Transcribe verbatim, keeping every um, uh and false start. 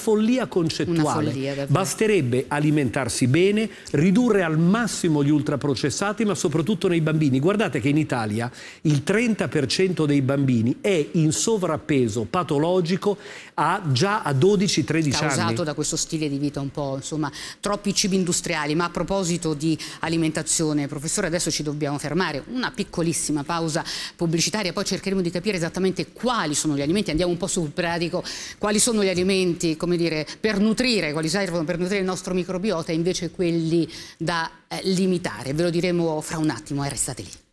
follia concettuale. Una follia, davvero. Basterebbe alimentarsi bene, ridurre al massimo gli ultraprocessati, ma soprattutto nei bambini. Guardate che in Italia il trenta per cento dei bambini è in sovrappeso patologico a, già a dodici tredici anni. Causato da questo stile di vita un po', insomma, troppi cibi industriali. Ma a proposito di alimentazione, professore, adesso ci dobbiamo fermare, una piccolissima pausa pubblicitaria, poi cercheremo di capire esattamente quali sono gli alimenti, andiamo un po' sul pratico, quali sono gli alimenti, come dire, per nutrire, quali servono per nutrire il nostro microbiota e invece quelli da eh, limitare. Ve lo diremo fra un attimo, e restate lì.